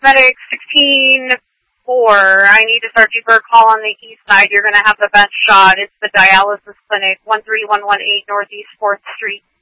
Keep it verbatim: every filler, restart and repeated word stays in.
Medic sixteen four, I need to start deeper call on the east side. You're going to have the best shot. It's the dialysis clinic, one three one one eight Northeast fourth Street.